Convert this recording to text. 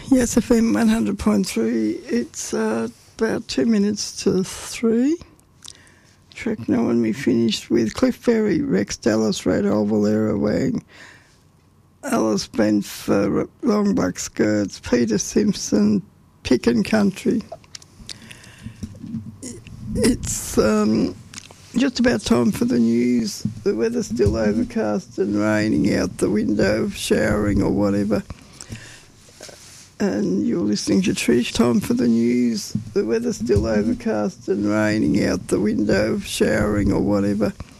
Yes, FM 100.3. It's about 2 minutes to 3. Track 9 we finished with Cliff Berry, Rex Dallas, Red Old Valera Wang, Alice Bent for Long Black Skirts, Peter Simpson, Pickin' Country. It's just about time for the news. The weather's still overcast and raining out the window, showering or whatever. And you're listening to Trish. Time for the news. The weather's still overcast and raining out the window, showering or whatever.